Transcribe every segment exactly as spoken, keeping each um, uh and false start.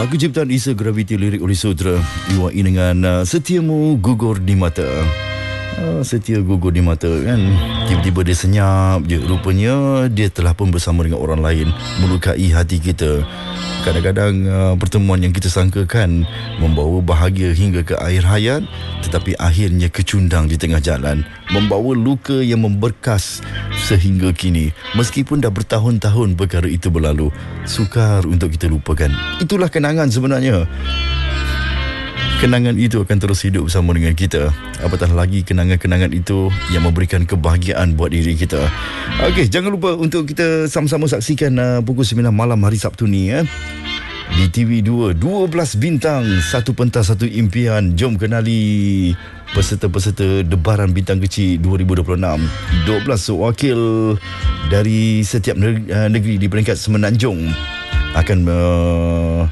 Lagu ciptaan Isa Graviti, lirik oleh Sudra, diwai dengan uh, Setiamu Gugur di Mata. uh, Setia gugur di mata kan. Tiba-tiba dia senyap je. Rupanya dia telah pun bersama dengan orang lain, melukai hati kita. Kadang-kadang uh, pertemuan yang kita sangkakan membawa bahagia hingga ke akhir hayat, tetapi akhirnya kecundang di tengah jalan, membawa luka yang memberkas sehingga kini. Meskipun dah bertahun-tahun perkara itu berlalu, sukar untuk kita lupakan. Itulah kenangan sebenarnya. Kenangan itu akan terus hidup bersama dengan kita. Apatah lagi kenangan-kenangan itu yang memberikan kebahagiaan buat diri kita. Okey, jangan lupa untuk kita sama-sama saksikan uh, pukul sembilan malam hari Sabtu ni ya. Di T V dua, dua belas bintang, satu pentas, satu impian. Jom kenali peserta-peserta Debaran Bintang Kecil dua ribu dua puluh enam. dua belas wakil dari setiap negeri di peringkat semenanjung akan uh,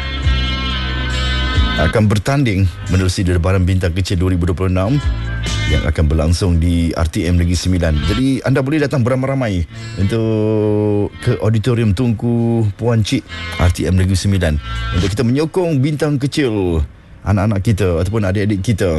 akan bertanding menerusi Debaran Bintang Kecil dua ribu dua puluh enam yang akan berlangsung di R T M Negeri Sembilan. Jadi anda boleh datang beramai-ramai untuk ke Auditorium Tunku Puan Cik R T M Negeri Sembilan untuk kita menyokong bintang kecil, anak-anak kita ataupun adik-adik kita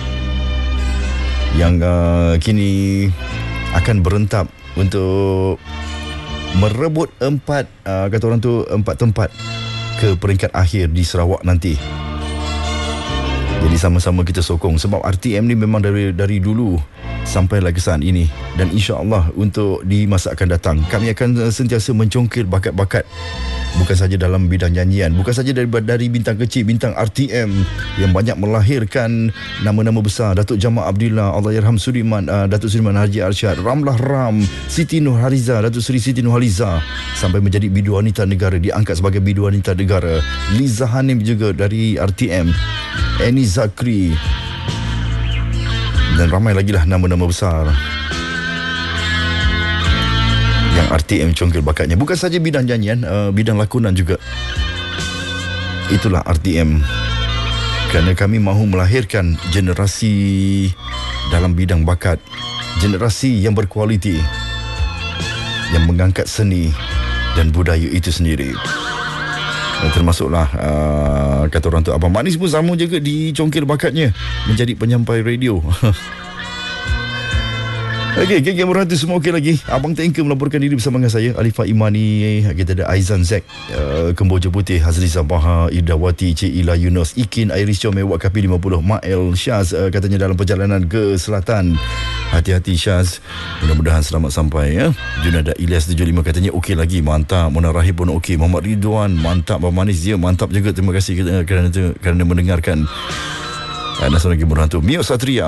yang uh, kini akan berentap untuk merebut empat uh, kata orang tu empat tempat ke peringkat akhir di Sarawak nanti. Jadi sama-sama kita sokong, sebab R T M ni memang dari dari dulu sampailah ke saat ini, dan insya-Allah untuk di masa akan datang kami akan sentiasa mencongkir bakat-bakat, bukan saja dalam bidang nyanyian, bukan saja dari dari bintang kecil, bintang R T M yang banyak melahirkan nama-nama besar. Datuk Jamal Abdillah, Allahyarham Sudiman, uh, Datuk Sudiman Haji Arsyad, Ramlah Ram, Siti Nurhaliza, Datuk Seri Siti Nurhaliza, sampai menjadi bidu wanita negara, diangkat sebagai bidu wanita negara. Liza Hanim juga dari R T M, Eni Zakri, dan ramai lagi lah nama-nama besar yang R T M congkir bakatnya. Bukan saja bidang nyanyian, uh, bidang lakonan juga. Itulah R T M. Kerana kami mahu melahirkan generasi dalam bidang bakat, generasi yang berkualiti, yang mengangkat seni dan budaya itu sendiri. Dan termasuklah uh, kata orang tu Abang Manis pun sama juga dicongkir bakatnya menjadi penyampai radio. Okey, geng-geng Merhati semua okey lagi. Abang Tanker melaporkan diri bersama dengan saya, Alifah Imani. Kita ada Aizan Zek, uh, Kemboja Putih, Hazri Sabaha, Irdawati, Cik Ila Yunus, Ikin, Iris Chome, Wak K P lima puluh, Mael Syaz, uh, katanya dalam perjalanan ke selatan. Hati-hati Syaz, mudah-mudahan selamat sampai ya. Junada Ilyas tujuh puluh lima katanya okey lagi, mantap. Mona Rahib pun okey. Muhammad Ridwan, mantap. Abang Manis dia mantap juga. Terima kasih kerana kerana mendengarkan. Ada seorang lagi Merhati, Mio Satria.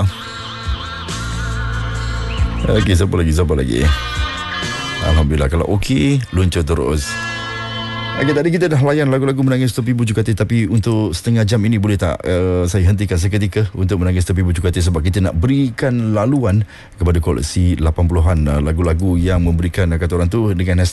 Okey, siapa lagi, siapa lagi? Alhamdulillah, kalau okey, luncur terus. Okey, tadi kita dah layan lagu-lagu Menangis Tepi Bujuk Hati, tapi untuk setengah jam ini boleh tak uh, saya hentikan seketika untuk Menangis Tepi Bujuk Hati, sebab kita nak berikan laluan kepada koleksi lapan puluhan uh, lagu-lagu yang memberikan uh, kata orang tu dengan hashtag